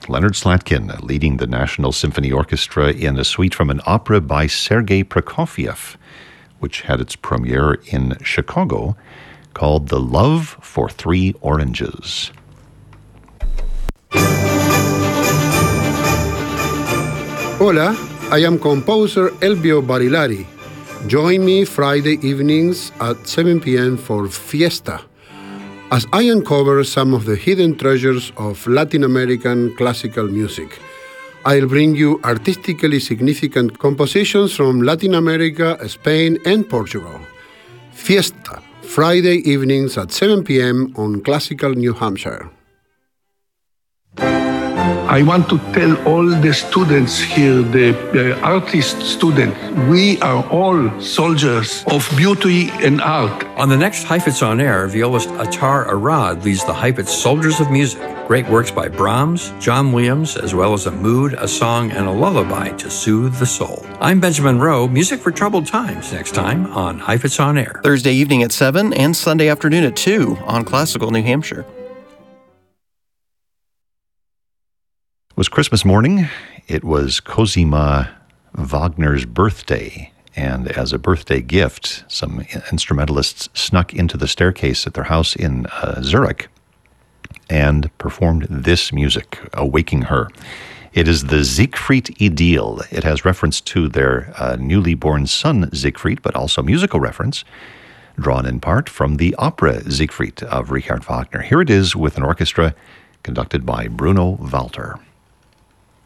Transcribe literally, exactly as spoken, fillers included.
Leonard Slatkin leading the National Symphony Orchestra in a suite from an opera by Sergei Prokofiev, which had its premiere in Chicago, called The Love for Three Oranges. Hola, I am composer Elvio Barilari. Join me Friday evenings at seven p.m. for Fiesta, as I uncover some of the hidden treasures of Latin American classical music. I'll bring you artistically significant compositions from Latin America, Spain, and Portugal. Fiesta, Friday evenings at seven p.m. on Classical New Hampshire. I want to tell all the students here, the, the artist students, we are all soldiers of beauty and art. On the next Heifetz On Air, violist Attar Arad leads the Heifetz Soldiers of Music. Great works by Brahms, John Williams, as well as a mood, a song, and a lullaby to soothe the soul. I'm Benjamin Rowe, music for troubled times, next time on Heifetz On Air. Thursday evening at seven and Sunday afternoon at two on Classical New Hampshire. It was Christmas morning. It was Cosima Wagner's birthday. And as a birthday gift, some instrumentalists snuck into the staircase at their house in uh, Zurich and performed this music, awaking her. It is the Siegfried Idyll. It has reference to their uh, newly born son, Siegfried, but also musical reference, drawn in part from the opera Siegfried of Richard Wagner. Here it is with an orchestra conducted by Bruno Walter.